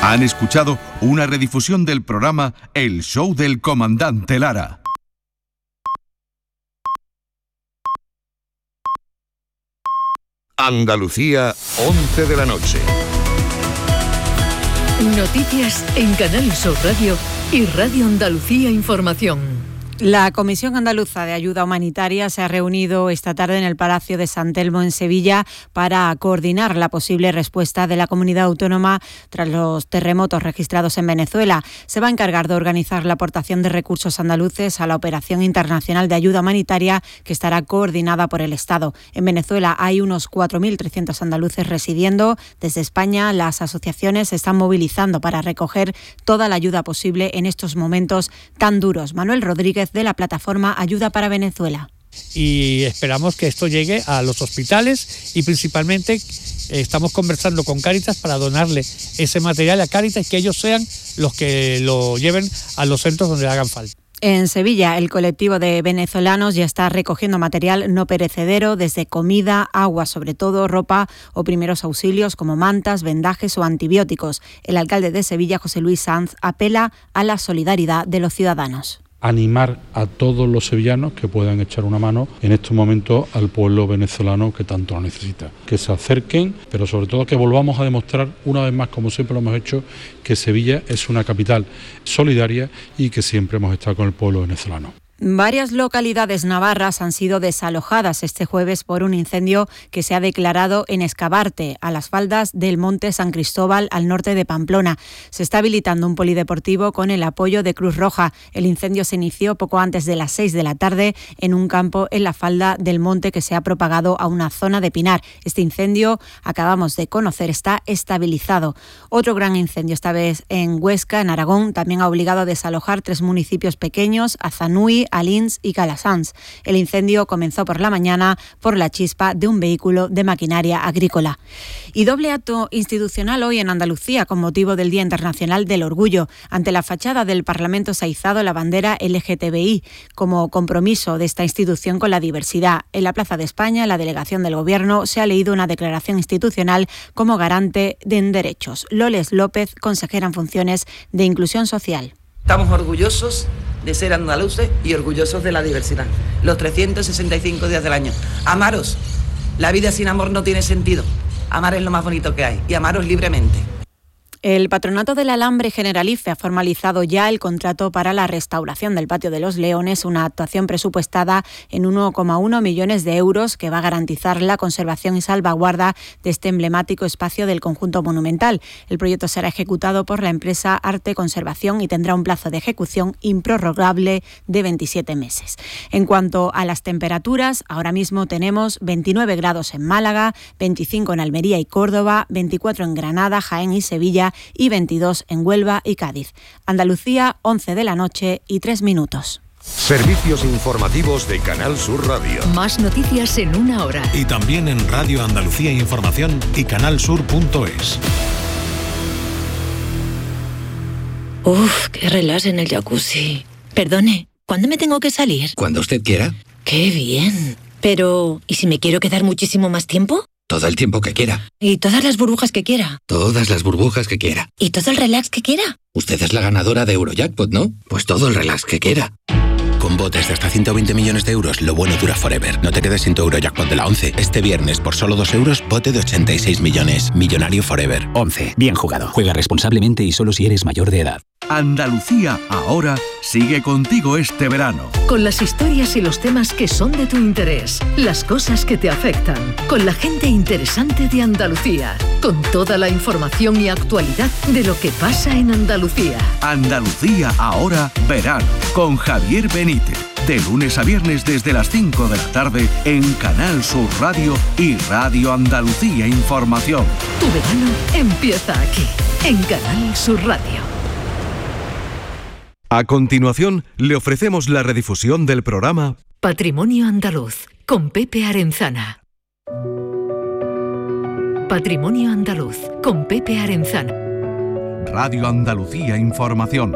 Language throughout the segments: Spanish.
Han escuchado una redifusión del programa El Show del Comandante Lara. Andalucía, 11 de la noche. Noticias en Canal Sur Radio y Radio Andalucía Información. La Comisión Andaluza de Ayuda Humanitaria se ha reunido esta tarde en el Palacio de San Telmo en Sevilla para coordinar la posible respuesta de la comunidad autónoma tras los terremotos registrados en Venezuela. Se va a encargar de organizar la aportación de recursos andaluces a la operación internacional de ayuda humanitaria que estará coordinada por el Estado. En Venezuela hay unos 4.300 andaluces residiendo. Desde España, las asociaciones se están movilizando para recoger toda la ayuda posible en estos momentos tan duros. Manuel Rodríguez, de la plataforma Ayuda para Venezuela. Y esperamos que esto llegue a los hospitales y principalmente estamos conversando con Cáritas para donarle ese material a Cáritas y que ellos sean los que lo lleven a los centros donde hagan falta. En Sevilla, el colectivo de venezolanos ya está recogiendo material no perecedero, desde comida, agua, sobre todo ropa o primeros auxilios como mantas, vendajes o antibióticos. El alcalde de Sevilla, José Luis Sanz, apela a la solidaridad de los ciudadanos. Animar a todos los sevillanos que puedan echar una mano en estos momentos al pueblo venezolano que tanto lo necesita. Que se acerquen, pero sobre todo que volvamos a demostrar una vez más, como siempre lo hemos hecho, que Sevilla es una capital solidaria y que siempre hemos estado con el pueblo venezolano. Varias localidades navarras han sido desalojadas este jueves por un incendio que se ha declarado en Escabarte, a las faldas del Monte San Cristóbal, al norte de Pamplona. Se está habilitando un polideportivo con el apoyo de Cruz Roja. El incendio se inició poco antes de las 6 de la tarde en un campo en la falda del monte que se ha propagado a una zona de pinar. Este incendio, acabamos de conocer, está estabilizado. Otro gran incendio, esta vez en Huesca, en Aragón, también ha obligado a desalojar 3 municipios pequeños, Azanui, Alins y Calasanz. El incendio comenzó por la mañana por la chispa de un vehículo de maquinaria agrícola. Y doble acto institucional hoy en Andalucía con motivo del Día Internacional del Orgullo. Ante la fachada del Parlamento se ha izado la bandera LGTBI como compromiso de esta institución con la diversidad. En la Plaza de España, la delegación del Gobierno se ha leído una declaración institucional como garante de derechos. Loles López, consejera en funciones de Inclusión Social. Estamos orgullosos de ser andaluces y orgullosos de la diversidad. Los 365 días del año. Amaros. La vida sin amor no tiene sentido. Amar es lo más bonito que hay y amaros libremente. El Patronato del Alambre Generalife ha formalizado ya el contrato para la restauración del Patio de los Leones, una actuación presupuestada en 1,1 millones de euros que va a garantizar la conservación y salvaguarda de este emblemático espacio del conjunto monumental. El proyecto será ejecutado por la empresa Arte Conservación y tendrá un plazo de ejecución improrrogable de 27 meses. En cuanto a las temperaturas, ahora mismo tenemos 29 grados en Málaga, 25 en Almería y Córdoba, 24 en Granada, Jaén y Sevilla y 22 en Huelva y Cádiz. Andalucía, 11 de la noche y 3 minutos. Servicios informativos de Canal Sur Radio. Más noticias en una hora. Y también en Radio Andalucía Información y canalsur.es. Uf, qué relax en el jacuzzi. Perdone, ¿cuándo me tengo que salir? Cuando usted quiera. ¡Qué bien! Pero, ¿y si me quiero quedar muchísimo más tiempo? Todo el tiempo que quiera. ¿Y todas las burbujas que quiera? Todas las burbujas que quiera. ¿Y todo el relax que quiera? Usted es la ganadora de Eurojackpot, ¿no? Pues todo el relax que quiera. Con botes de hasta 120 millones de euros, lo bueno dura forever. No te quedes sin tu Eurojackpot de la 11. Este viernes, por solo 2 euros, bote de 86 millones. Millonario forever. 11. Bien jugado. Juega responsablemente y solo si eres mayor de edad. Andalucía ahora sigue contigo este verano. Con las historias y los temas que son de tu interés, las cosas que te afectan, con la gente interesante de Andalucía, con toda la información y actualidad de lo que pasa en Andalucía. Andalucía ahora verano, con Javier Benítez. De lunes a viernes desde las 5 de la tarde en Canal Sur Radio y Radio Andalucía Información. Tu verano empieza aquí, en Canal Sur Radio. A continuación, le ofrecemos la redifusión del programa Patrimonio Andaluz, con Pepe Arenzana. Patrimonio Andaluz, con Pepe Arenzana. Radio Andalucía Información.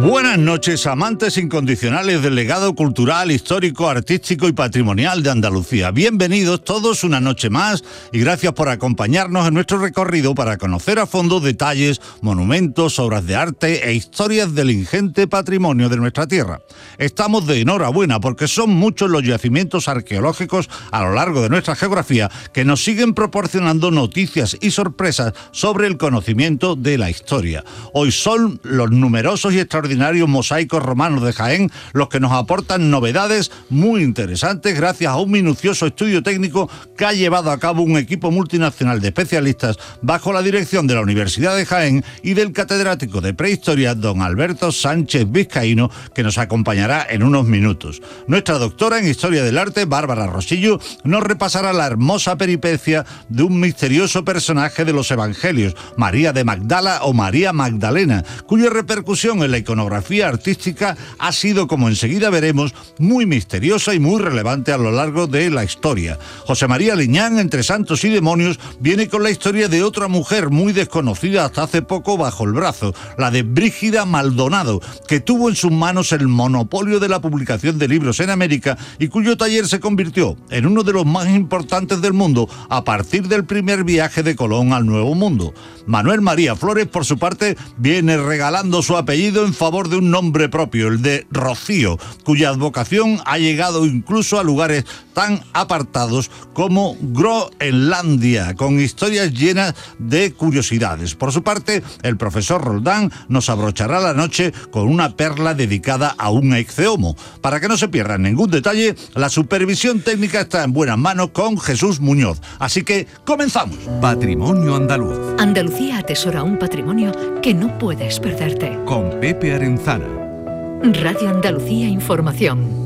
Buenas noches, amantes incondicionales del legado cultural, histórico, artístico y patrimonial de Andalucía. Bienvenidos todos una noche más y gracias por acompañarnos en nuestro recorrido para conocer a fondo detalles, monumentos, obras de arte e historias del ingente patrimonio de nuestra tierra. Estamos de enhorabuena porque son muchos los yacimientos arqueológicos a lo largo de nuestra geografía que nos siguen proporcionando noticias y sorpresas sobre el conocimiento de la historia. Hoy son los numerosos y extraordinarios mosaicos romanos de Jaén los que nos aportan novedades muy interesantes gracias a un minucioso estudio técnico que ha llevado a cabo un equipo multinacional de especialistas bajo la dirección de la Universidad de Jaén y del catedrático de prehistoria don Alberto Sánchez Vizcaíno, que nos acompañará en unos minutos. Nuestra doctora en Historia del Arte, Bárbara Rosillo, nos repasará la hermosa peripecia de un misterioso personaje de los Evangelios, María de Magdala o María Magdalena, cuya repercusión en la iconografía artística ha sido, como enseguida veremos, muy misteriosa y muy relevante a lo largo de la historia. José María Liñán, entre santos y demonios, viene con la historia de otra mujer muy desconocida hasta hace poco bajo el brazo, la de Brígida Maldonado, que tuvo en sus manos el monopolio de la publicación de libros en América y cuyo taller se convirtió en uno de los más importantes del mundo a partir del primer viaje de Colón al Nuevo Mundo. Manuel María Flores, por su parte, viene regalando su apellido en favor de un nombre propio, el de Rocío, cuya advocación ha llegado incluso a lugares tan apartados como Groenlandia, con historias llenas de curiosidades. Por su parte, el profesor Roldán nos abrochará la noche con una perla dedicada a un ecceomo. Para que no se pierdan ningún detalle, la supervisión técnica está en buenas manos con Jesús Muñoz. Así que, ¡comenzamos! Patrimonio andaluz. Andalucía atesora un patrimonio que no puedes perderte. Con Pepe Arenzana. Radio Andalucía Información.